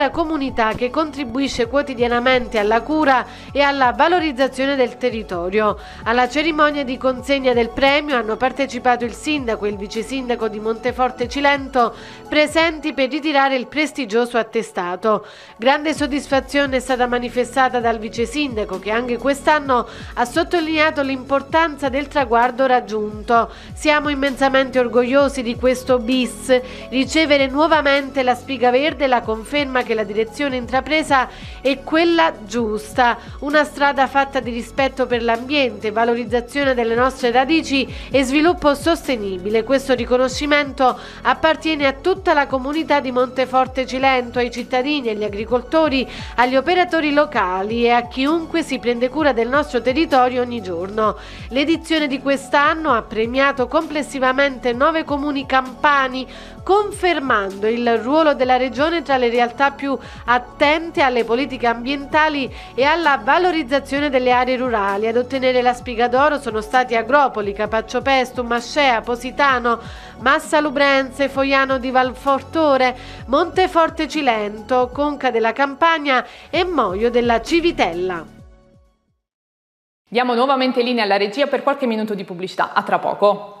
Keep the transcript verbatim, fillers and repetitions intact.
comunità che contribuisce quotidianamente alla cura e alla valorizzazione del territorio. Alla cerimonia di consegna del premio hanno partecipato il sindaco e il vice sindaco di Monteforte Cilento, presenti per ritirare il prestigioso attestato. Grande soddisfazione è stata manifestata dal vice sindaco, che anche quest'anno ha sottolineato l'importanza del traguardo raggiunto. Siamo immensamente orgogliosi di questo bis, ricevere nuovamente la Spiga Verde, la conferma che la direzione intrapresa è quella giusta, una strada fatta di rispetto per l'ambiente, valorizzazione delle nostre radici e sviluppo sostenibile. Questo riconoscimento appartiene a tutta la comunità di Monteforte Cilento, ai cittadini, agli agricoltori, agli operatori locali e a chiunque si prende cura del nostro territorio ogni giorno. L'edizione di quest'anno ha premiato complessivamente nove comuni campani, confermando il ruolo della regione tra le realtà più attente alle politiche ambientali e alla valorizzazione delle aree rurali. Ad ottenere la Spiga d'Oro sono stati Agropoli, Capaccio Pestum, Ascea, Positano, Massa Lubrense, Fogliano di Valfortore, Monteforte Cilento, Conca della Campagna e Moio della Civitella. Diamo nuovamente linea alla regia per qualche minuto di pubblicità. A tra poco.